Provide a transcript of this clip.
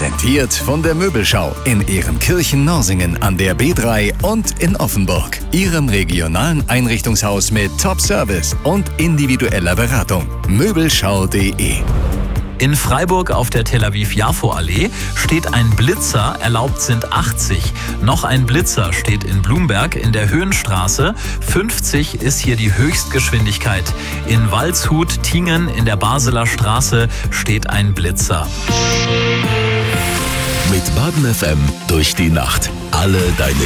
Präsentiert von der Möbelschau in Ehrenkirchen-Norsingen an der B3 und in Offenburg. Ihrem regionalen Einrichtungshaus mit Top-Service und individueller Beratung. Möbelschau.de. In Freiburg auf der Tel Aviv-Jafo-Allee steht ein Blitzer, erlaubt sind 80. Noch ein Blitzer steht in Blumberg in der Höhenstraße. 50 ist hier die Höchstgeschwindigkeit. In Waldshut-Tingen in der Basler Straße steht ein Blitzer. Mit Baden FM durch die Nacht. Alle deine